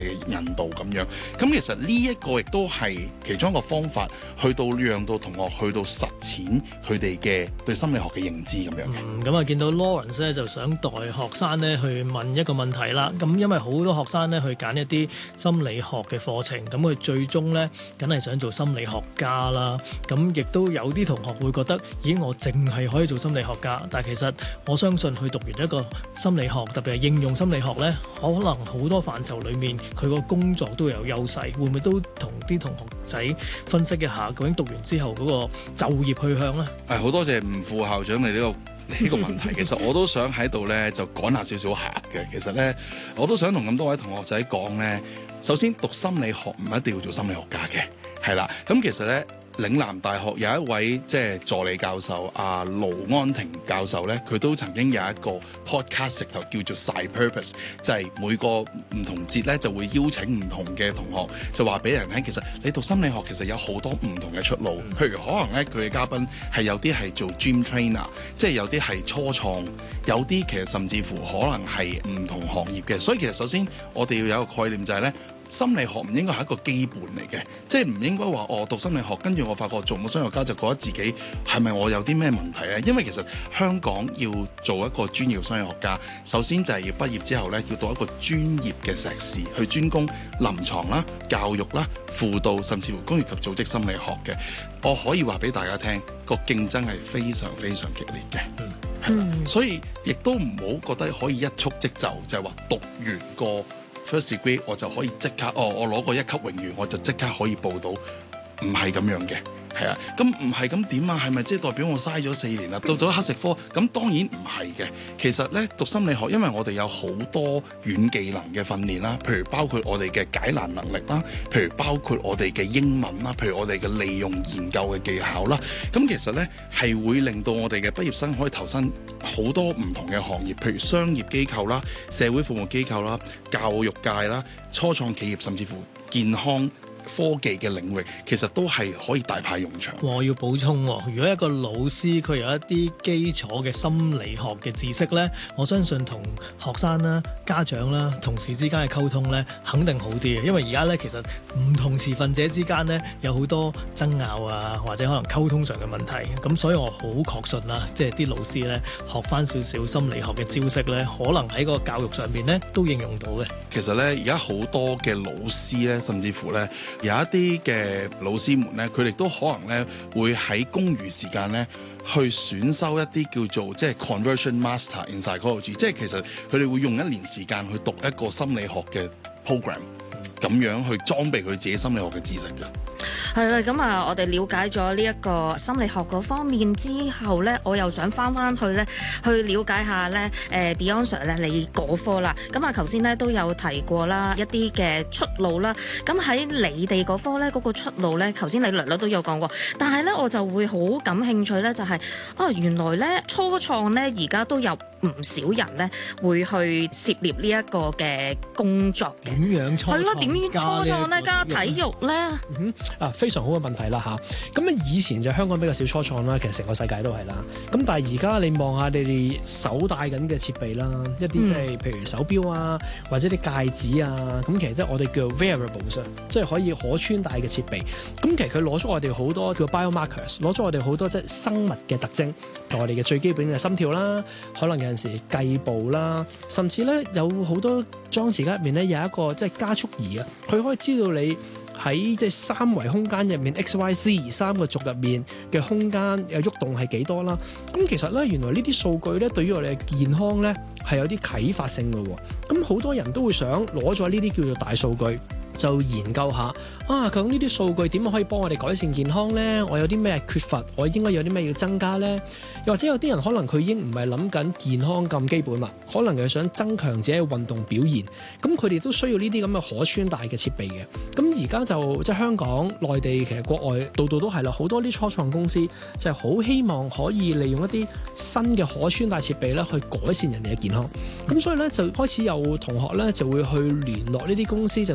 引導咁樣。咁其實呢一個亦都係其中一個方法，去到讓到同學去到實踐佢哋嘅對心理學嘅認知咁樣嘅。 咁啊見到 Lawrence 咧就想代學生咧去問一個問題啦。咁因為好多學生咧去揀一啲心理學嘅課程，咁佢最終咧梗係想做心理學家啦。咁亦都有啲同學會覺得，咦，我淨係可以做心理學家，但係其實我相信去讀完一個心理學，特別係應用心理學咧，可能好多範疇裡面佢個工作都有優勢。會唔會都同啲同學仔分析一下，究竟讀完之後嗰個就業去向咧？ 好多謝吳副校長你呢個問題。其實我都想喺度咧就趕下少少客嘅。其實咧我都想同咁多位同學仔講咧，首先讀心理學唔一定要做心理學家嘅，係啦。咁其實咧，嶺南大學有一位即係助理教授阿盧安婷教授咧，佢都曾經有一個 podcast 直頭叫做 Side Purpose， 就係每個唔同節咧就會邀請唔同嘅同學，就話俾人聽，其實你讀心理學其實有好多唔同嘅出路。譬如可能咧佢嘅嘉賓係有啲係做 gym trainer， 即係有啲係初創，有啲其實甚至乎可能係唔同行業嘅。所以其實首先我哋要有一個概念就係咧，心理學唔應該係一個基本嚟嘅，即係唔應該話讀心理學，跟住我發覺做冇心理學家就覺得自己係咪我有啲咩問題咧？因為其實香港要做一個專業心理學家，首先就係要畢業之後咧，要讀一個專業嘅碩士，去專攻臨床啦、教育啦、輔導，甚至乎工業及組織心理學嘅。我可以話俾大家聽，個競爭係非常非常激烈嘅，所以亦都唔好覺得可以一蹴即就，就係話讀完個First degree 我就可以即刻我攞個一級榮譽我就即刻可以報到，唔係咁樣嘅，係啊。咁唔係咁點啊？係咪即係代表我嘥咗4年啦？到咗黑食科咁當然唔係嘅。其實咧讀心理學，因為我哋有好多軟技能嘅訓練啦，譬如包括我哋嘅解難能力啦，譬如包括我哋嘅英文啦，譬如我哋嘅利用研究嘅技巧啦。咁其實咧係會令到我哋嘅畢業生可以投身好多唔同嘅行業，譬如商業機構啦、社會服務機構啦、教育界啦、初創企業，甚至乎健康科技嘅領域，其實都係可以大派用場。 我要補充，如果一個老師佢有一啲基礎嘅心理學嘅知識呢，我相信同學生啦、家長啦、同事之間嘅溝通呢，肯定好啲嘅。因為而家呢，其實唔同持份者之間呢，有好多爭拗啊，或者可能溝通上嘅問題。咁所以我好確信啦，即係啲老師呢，學翻少少心理學嘅招式呢，可能喺個教育上面呢都應用到嘅。 其實呢，而家好多嘅老師呢，甚至乎呢，有一啲嘅老師們呢，佢哋都可能呢會喺公餘時間呢去選修一啲叫做即係 Conversion Master in Psychology， 即係其實佢哋會用1年時間去讀一個心理學嘅 program，咁樣去裝備佢自己心理學嘅知識㗎。 係啦，咁啊，我哋了解咗呢一個心理學嗰方面之後咧，我又想翻去咧，去了解下咧，Beyond Sir 咧，你嗰科啦。咁啊，頭先咧都有提過啦，一啲嘅出路啦。咁喺你哋嗰科咧，嗰個出路咧，頭先你略略都有講過。但係咧，我就會好感興趣咧，就係原來咧初創咧而家都有唔少人咧會去涉獵呢一個嘅工作嘅。 點樣初創？ 係咯，點樣初創咧？加體育咧？ 非常好嘅問題啦嚇。咁以前就香港比較少初創啦，其實成個世界都係啦。咁但係而家你望下你哋手戴緊嘅設備啦，一啲即係譬如手錶啊，或者啲戒指啊，咁其實即係我哋叫 wearables， 即係可以可穿戴嘅設備。咁其實佢攞咗我哋好多叫 biomarkers， 攞咗我哋好多即係生物嘅特徵，同我哋嘅最基本嘅心跳啦，可能有陣時計步啦，甚至咧有好多裝置間入面咧有一個即係加速儀啊，佢可以知道你喺即係三維空間入面 XYZ 三個軸入面嘅空間有喐動係幾多啦？咁其實咧，原來呢啲數據咧，對於我哋嘅健康咧係有啲啟發性嘅喎。咁好多人都會想攞咗呢啲叫做大數據，就研究下究竟呢啲數據點樣可以幫我哋改善健康咧？我有啲咩缺乏？我應該有啲咩要增加咧？又或者有啲人可能佢已經唔係諗緊健康咁基本啦，可能佢想增強自己嘅運動表現，咁佢哋都需要呢啲咁嘅可穿戴嘅設備嘅。咁而家就即係香港、內地，其實國外度度都係啦，好多啲初創公司就係好希望可以利用一啲新嘅可穿戴設備咧，去改善人哋嘅健康。咁所以咧就開始有同學咧就會去聯絡呢啲公司，就睇下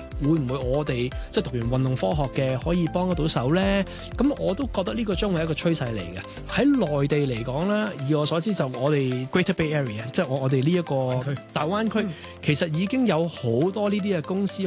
會唔會我哋即係讀完運動科學嘅可以幫得到手咧？咁我都覺得呢個將會係一個趨勢嚟嘅。喺內地嚟講咧，以我所知就我哋 Greater Bay Area，即係我哋呢一個大灣區，其實已經有好多呢啲嘅公司